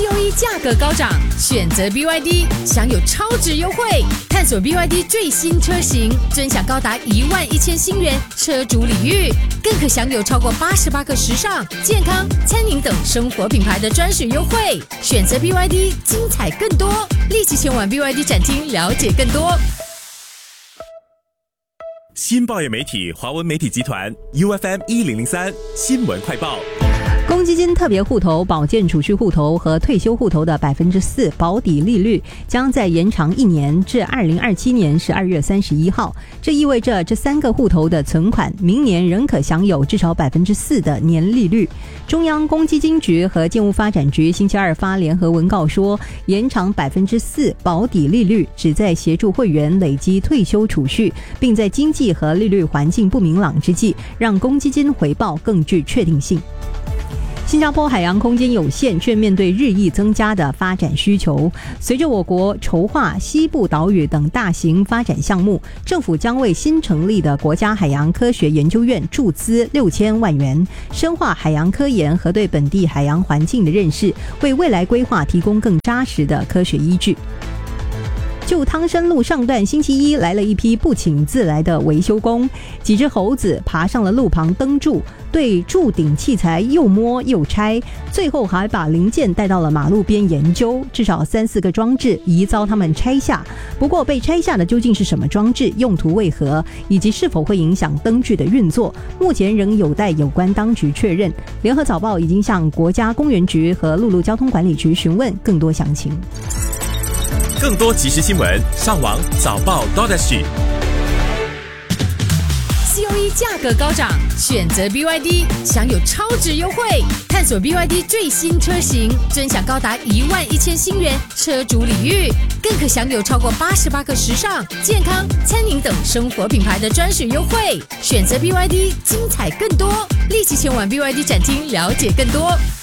COE 价格高涨，选择 BYD 享有超值优惠。探索 BYD 最新车型，尊享高达11000新元车主礼遇，更可享有超过88个时尚、健康、餐饮等生活品牌的专属优惠。选择 BYD， 精彩更多，立即前往 BYD 展厅了解更多。 新报业媒体华文媒体集团 UFM1003 新闻快报。 公积金特别户头、保健储蓄户头和退休户头的 4% 保底利率将再延长1年至2027年12月31号。这意味着这3个户头的存款明年仍可享有至少 4% 的年利率。中央公积金局和建屋发展局星期二发联合文告说，延长 4% 保底利率旨在协助会员累积退休储蓄，并在经济和利率环境不明朗之际，让公积金回报更具确定性。新加坡海洋空间有限，却面对日益增加的发展需求。随着我国筹划西部岛屿等大型发展项目，政府将为新成立的国家海洋科学研究院注资6000万元，深化海洋科研和对本地海洋环境的认识，为未来规划提供更扎实的科学依据。就汤山路上段星期一来了一批不请自来的维修工，几只猴子爬上了路旁灯柱，对柱顶器材又摸又拆，最后还把零件带到了马路边研究，至少3-4个装置疑遭他们拆下。不过被拆下的究竟是什么装置，用途为何，以及是否会影响灯具的运作，目前仍有待有关当局确认。联合早报已经向国家公园局和陆路交通管理局询问更多详情。 更多即时新闻，上网早报 .SG。 COE 价格高涨，选择 BYD 享有超值优惠。探索 BYD 最新车型，尊享高达11000新元车主礼遇，更可享有超过88个时尚、健康、餐饮等生活品牌的专属优惠。选择 BYD， 精彩更多，立即前往 BYD 展厅了解更多。